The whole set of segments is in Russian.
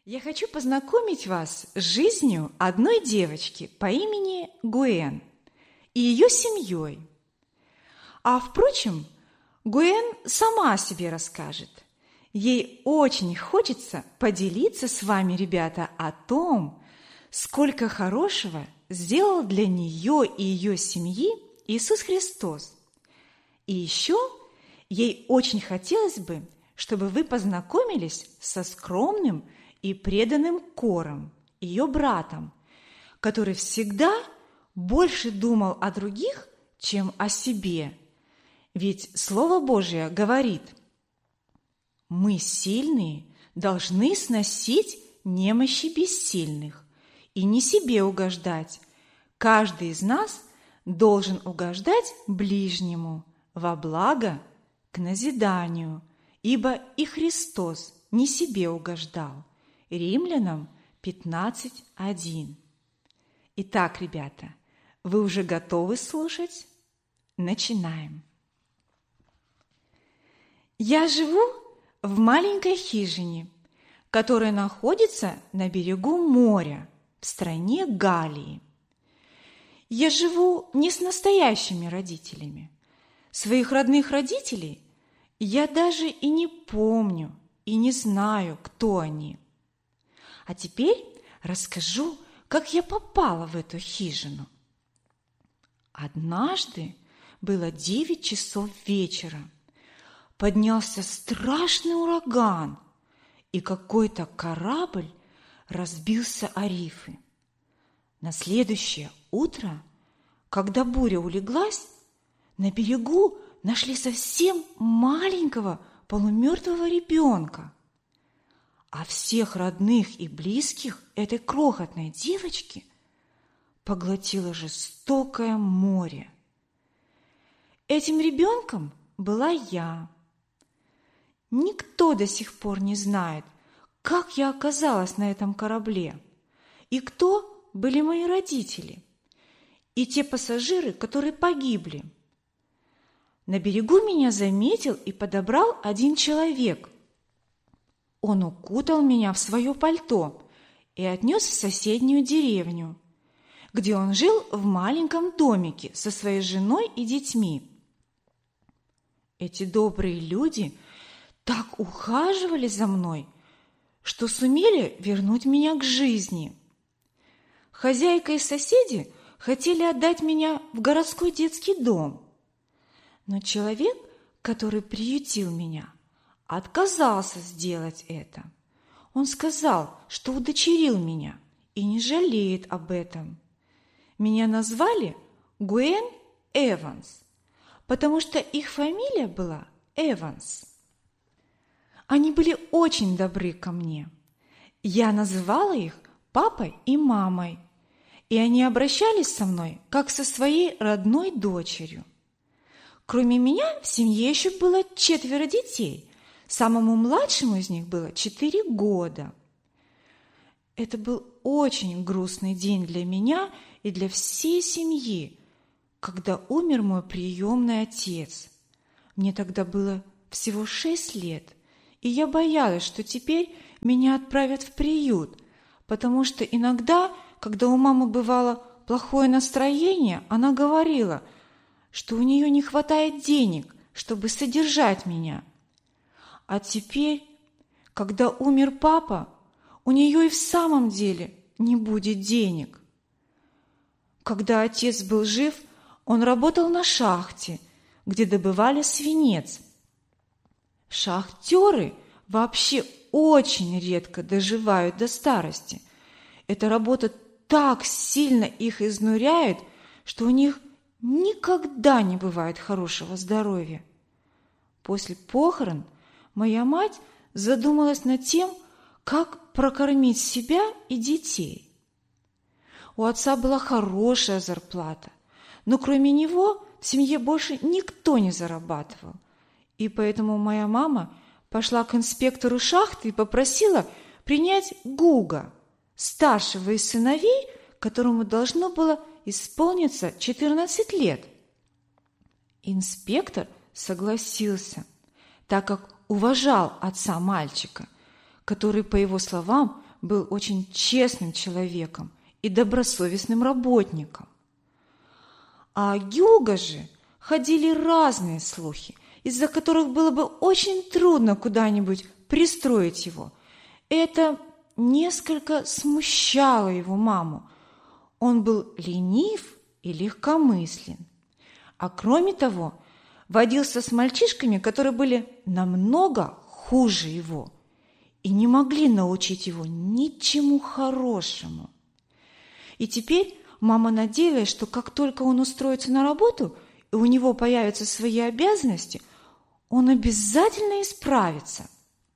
Я хочу познакомить вас с жизнью одной девочки по имени Гуэн и ее семьей. Впрочем, Гуэн сама о себе расскажет. Ей очень хочется поделиться с вами, ребята, о том, сколько хорошего сделал для нее и ее семьи Иисус Христос. И еще ей очень хотелось бы, чтобы вы познакомились со скромным и преданным Кором, ее братом, который всегда больше думал о других, чем о себе. Ведь Слово Божие говорит: мы, сильные, должны сносить немощи бессильных и не себе угождать. Каждый из нас должен угождать ближнему во благо к назиданию, ибо и Христос не себе угождал. Римлянам 15:1. Итак, ребята, вы уже готовы слушать? Начинаем. Я живу в маленькой хижине, которая находится на берегу моря в стране Галлии. Я живу не с настоящими родителями. Своих родных родителей я даже и не помню, и не знаю, кто они. А теперь расскажу, как я попала в эту хижину. Однажды было 9 часов вечера. Поднялся страшный ураган, и какой-то корабль разбился о рифы. На следующее утро, когда буря улеглась, на берегу нашли совсем маленького полумертвого ребенка. А всех родных и близких этой крохотной девочки поглотило жестокое море. Этим ребенком была я. Никто до сих пор не знает, как я оказалась на этом корабле, и кто были мои родители, и те пассажиры, которые погибли. На берегу меня заметил и подобрал один человек. Он укутал меня в свое пальто и отнес в соседнюю деревню, где он жил в маленьком домике со своей женой и детьми. Эти добрые люди так ухаживали за мной, что сумели вернуть меня к жизни. Хозяйка и соседи хотели отдать меня в городской детский дом, но человек, который приютил меня, отказался сделать это. Он сказал, что удочерил меня и не жалеет об этом. Меня назвали Гуэн Эванс, потому что их фамилия была Эванс. Они были очень добры ко мне. Я называла их папой и мамой, и они обращались со мной, как со своей родной дочерью. Кроме меня в семье еще было 4 детей. Самому младшему из них было 4 года. Это был очень грустный день для меня и для всей семьи, когда умер мой приемный отец. Мне тогда было всего 6 лет, и я боялась, что теперь меня отправят в приют, потому что иногда, когда у мамы бывало плохое настроение, она говорила, что у нее не хватает денег, чтобы содержать меня. А теперь, когда умер папа, у нее и в самом деле не будет денег. Когда отец был жив, он работал на шахте, где добывали свинец. Шахтеры вообще очень редко доживают до старости. Эта работа так сильно их изнуряет, что у них никогда не бывает хорошего здоровья. После похорон моя мать задумалась над тем, как прокормить себя и детей. У отца была хорошая зарплата, но кроме него в семье больше никто не зарабатывал. И поэтому моя мама пошла к инспектору шахты и попросила принять Гуга, старшего из сыновей, которому должно было исполниться 14 лет. Инспектор согласился, так как уважал отца мальчика, который, по его словам, был очень честным человеком и добросовестным работником. А о Гюго же ходили разные слухи, из-за которых было бы очень трудно куда-нибудь пристроить его. Это несколько смущало его маму. Он был ленив и легкомыслен. А кроме того, водился с мальчишками, которые были намного хуже его и не могли научить его ничему хорошему. И теперь мама надеялась, что как только он устроится на работу и у него появятся свои обязанности, он обязательно исправится.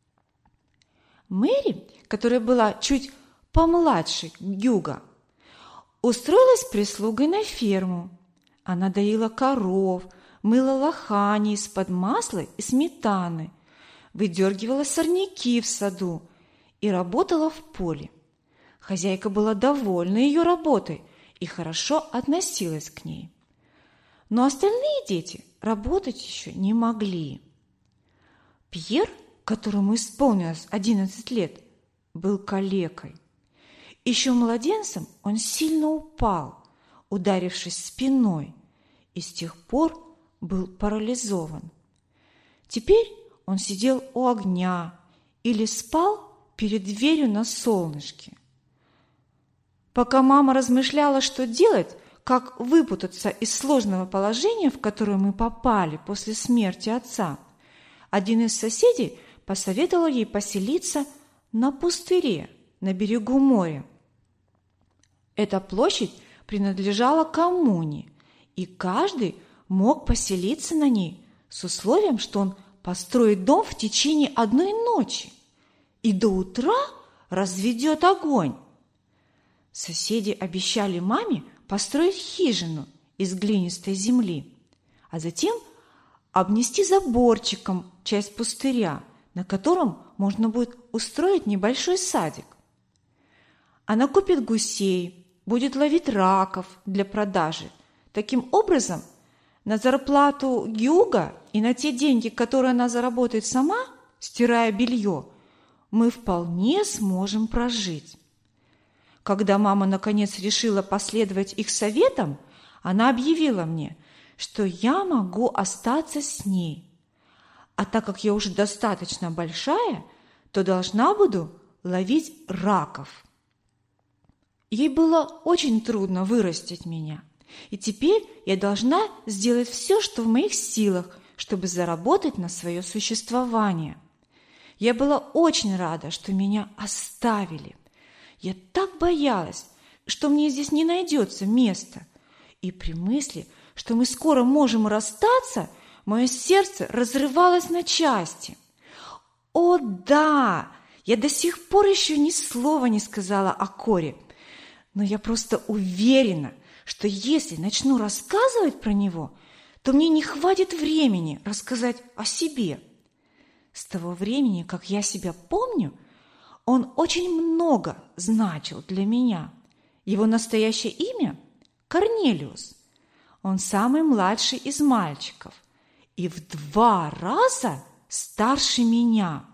Мэри, которая была чуть помладше Гюго, устроилась прислугой на ферму. Она доила коров, мыла лохани из-под масла и сметаны, выдергивала сорняки в саду и работала в поле. Хозяйка была довольна ее работой и хорошо относилась к ней. Но остальные дети работать еще не могли. Пьер, которому исполнилось 11 лет, был калекой. Еще младенцем он сильно упал, ударившись спиной, и с тех пор был парализован. Теперь он сидел у огня или спал перед дверью на солнышке. Пока мама размышляла, что делать, как выпутаться из сложного положения, в которое мы попали после смерти отца, один из соседей посоветовал ей поселиться на пустыре на берегу моря. Эта площадь принадлежала коммуне, и каждый мог поселиться на ней с условием, что он построит дом в течение одной ночи и до утра разведет огонь. Соседи обещали маме построить хижину из глинистой земли, а затем обнести заборчиком часть пустыря, на котором можно будет устроить небольшой садик. Она купит гусей, будет ловить раков для продажи. Таким образом, на зарплату Гюго и на те деньги, которые она заработает сама, стирая белье, мы вполне сможем прожить. Когда мама наконец решила последовать их советам, она объявила мне, что я могу остаться с ней. А так как я уже достаточно большая, то должна буду ловить раков. Ей было очень трудно вырастить меня, и теперь я должна сделать все, что в моих силах, чтобы заработать на свое существование. Я была очень рада, что меня оставили. Я так боялась, что мне здесь не найдется места. И при мысли, что мы скоро можем расстаться, мое сердце разрывалось на части. О да! Я до сих пор еще ни слова не сказала о Коре. Но я просто уверена, что если начну рассказывать про него, то мне не хватит времени рассказать о себе. С того времени, как я себя помню, он очень много значил для меня. Его настоящее имя – Корнелиус. Он самый младший из мальчиков и в 2 раза старше меня.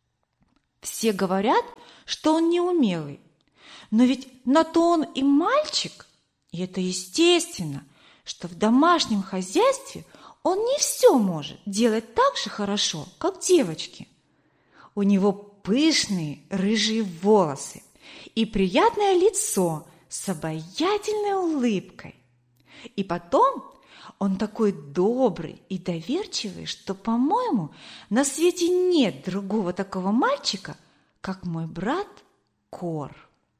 Все говорят, что он неумелый, но ведь на то он и мальчик, и это естественно, что в домашнем хозяйстве он не все может делать так же хорошо, как девочки. У него пышные рыжие волосы и приятное лицо с обаятельной улыбкой. И потом он такой добрый и доверчивый, что, по-моему, на свете нет другого такого мальчика, как мой брат Кор.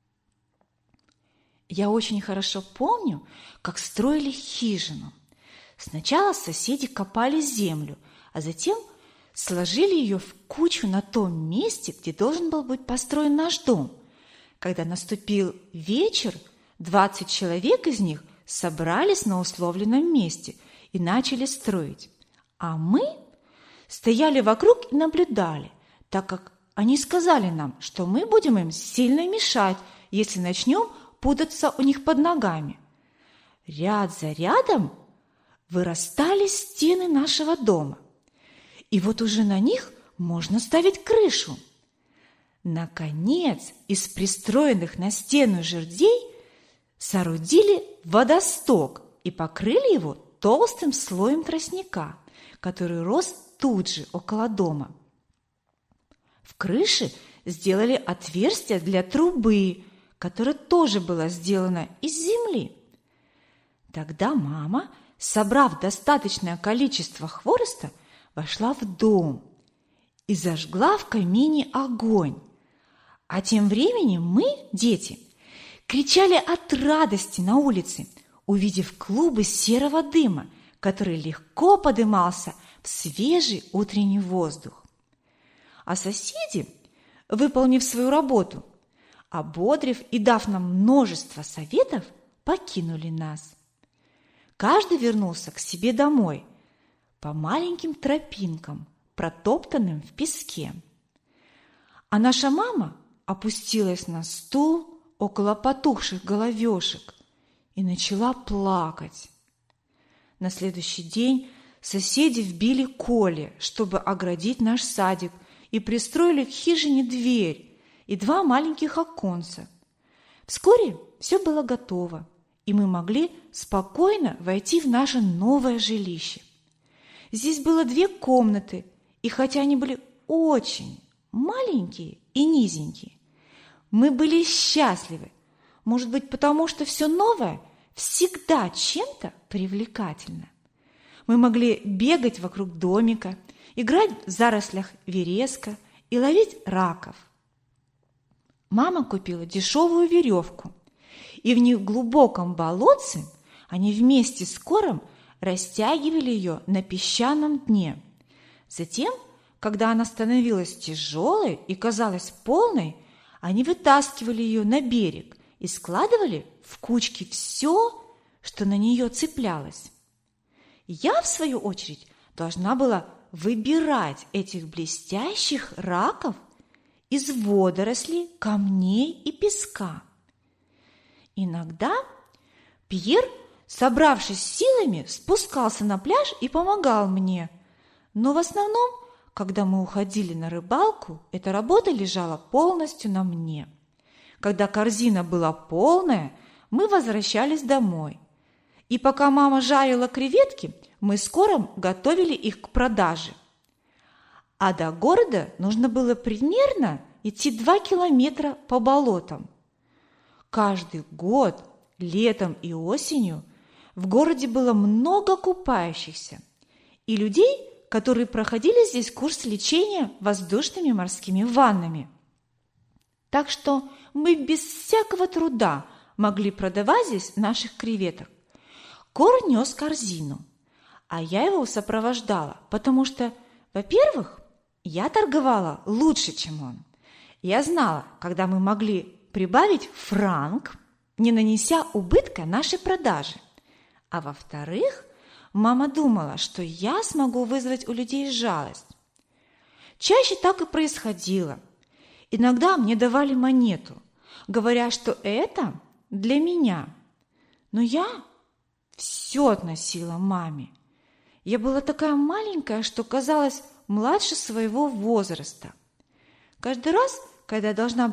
Я очень хорошо помню, как строили хижину. Сначала соседи копали землю, а затем сложили ее в кучу на том месте, где должен был быть построен наш дом. Когда наступил вечер, 20 человек из них собрались на условленном месте и начали строить. А мы стояли вокруг и наблюдали, так как они сказали нам, что мы будем им сильно мешать, если начнем путаться у них под ногами. Ряд за рядом вырастали стены нашего дома, и вот уже на них можно ставить крышу. Наконец, из пристроенных на стену жердей соорудили водосток и покрыли его толстым слоем тростника, который рос тут же около дома. В крыше сделали отверстие для трубы, которая тоже была сделана из земли. Тогда мама, собрав достаточное количество хвороста, вошла в дом и зажгла в камине огонь. А тем временем мы, дети, кричали от радости на улице, увидев клубы серого дыма, который легко подымался в свежий утренний воздух. А соседи, выполнив свою работу, ободрив и дав нам множество советов, покинули нас. Каждый вернулся к себе домой по маленьким тропинкам, протоптанным в песке. А наша мама опустилась на стул около потухших головешек и начала плакать. На следующий день соседи вбили коле, чтобы оградить наш садик, и пристроили к хижине дверь и 2 маленьких оконца. Вскоре все было готово, и мы могли спокойно войти в наше новое жилище. Здесь было 2 комнаты, и хотя они были очень маленькие и низенькие, мы были счастливы, может быть, потому что все новое всегда чем-то привлекательно. Мы могли бегать вокруг домика, играть в зарослях вереска и ловить раков. Мама купила дешевую веревку, и в неглубоком болотце они вместе с кором растягивали ее на песчаном дне. Затем, когда она становилась тяжелой и казалась полной, они вытаскивали ее на берег и складывали в кучки все, что на нее цеплялось. Я, в свою очередь, должна была выбирать этих блестящих раков из водорослей, камней и песка. Иногда Пьер, собравшись силами, спускался на пляж и помогал мне. Но в основном, когда мы уходили на рыбалку, эта работа лежала полностью на мне. Когда корзина была полная, мы возвращались домой. И пока мама жарила креветки, мы с кором готовили их к продаже. А до города нужно было примерно идти 2 километра по болотам. Каждый год, летом и осенью, в городе было много купающихся и людей, которые проходили здесь курс лечения воздушными морскими ваннами. Так что мы без всякого труда могли продавать здесь наших креветок. Кор нес корзину, а я его сопровождала, потому что, во-первых, я торговала лучше, чем он. Я знала, когда мы могли прибавить франк, не нанеся убытка нашей продаже. А во-вторых, мама думала, что я смогу вызвать у людей жалость. Чаще так и происходило. Иногда мне давали монету, говоря, что это для меня. Но я все относила маме. Я была такая маленькая, что казалась младше своего возраста. Каждый раз, когда я должна